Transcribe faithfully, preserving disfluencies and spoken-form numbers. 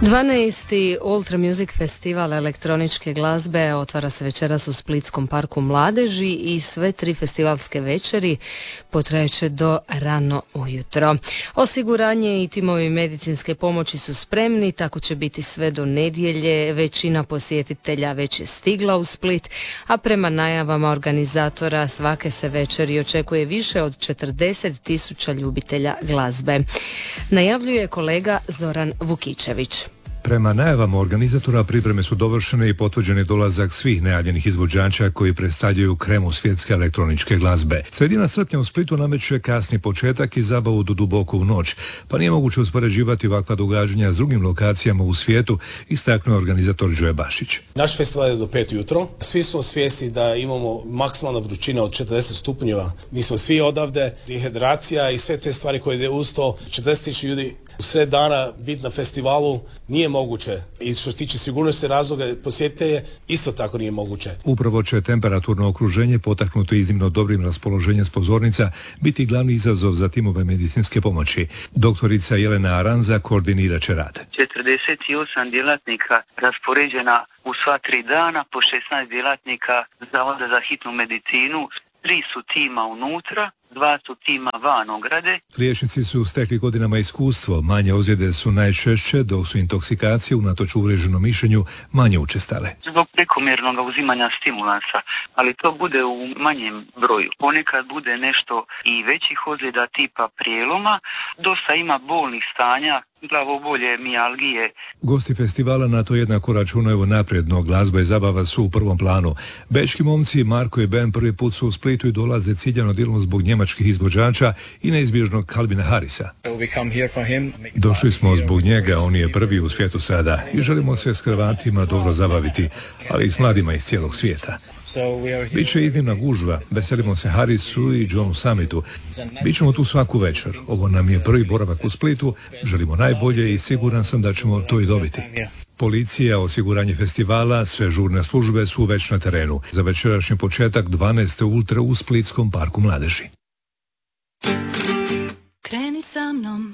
dvanaesti Ultra Music Festival elektroničke glazbe otvara se večeras u Splitskom parku mladeži i sve tri festivalske večeri potrajeće do rano ujutro. Osiguranje i timovi medicinske pomoći su spremni, tako će biti sve do nedjelje. Većina posjetitelja već je stigla u Split, a prema najavama organizatora svake se večeri očekuje više od četrdeset tisuća ljubitelja glazbe. Najavljuje kolega Zoran Vukičević. Prema najavama organizatora pripreme su dovršene i potvrđen je dolazak svih najavljenih izvođača koji predstavljaju kremu svjetske elektroničke glazbe. Sredina srpnja u Splitu nameće kasni početak i zabavu do duboko u noć, pa nije moguće uspoređivati ovakva događanja s drugim lokacijama u svijetu, istaknuo organizator Đoje Bašić. Naš festival je do pet jutro. Svi smo svjesni da imamo maksimalna vrućina od četrdeset stupnjeva. Mi smo svi odavde, dehidracija i sve te stvari koje ide uz to. četrdeset tisuća ljudi u sred dana biti na festivalu nije moguće. I što se tiče sigurnosti razloga posjetitelje, isto tako nije moguće. Upravo će temperaturno okruženje potaknuto iznimno dobrim raspoloženjem s pozornica biti glavni izazov za timove medicinske pomoći. Doktorica Jelena Aranza koordinirat će rad. četrdeset osam djelatnika raspoređena u sva tri dana, po šesnaest djelatnika Zavoda za hitnu medicinu, tri su tima unutra, dva su tima van ograde. Liječnici su stekli godinama iskustvo, manje ozljede su najčešće, dok su intoksikacije unatoč uvriježenom mišljenju manje učestale. Zbog prekomjernog uzimanja stimulansa, ali to bude u manjem broju. Ponekad bude nešto i većih ozljeda tipa prijeloma, dosta ima bolnih stanja, glavobolje, mijalgije. Gosti festivala na to jednako računaju napredno, glazba i zabava su u prvom planu. Bečki momci Marko i Ben prvi put su u Splitu i dolaze ciljano dilom zbog njemačkih izvođača i neizbježnog Calvina Harrisa. Došli smo zbog njega, on je prvi u svijetu sada i želimo se s Hrvatima dobro zabaviti, ali i s mladima iz cijelog svijeta. Biće iznimna gužva, veselimo se Harisu i Johnu Summitu. Bićemo tu svaku večer. Ovo nam je prvi boravak u Splitu, želimo najbolje i siguran sam da ćemo to i dobiti. Policija, osiguranje festivala, sve žurne službe su već na terenu. Za večerašnji početak dvanaeste Ultra u Splitskom parku mladeži. Kreni sa mnom,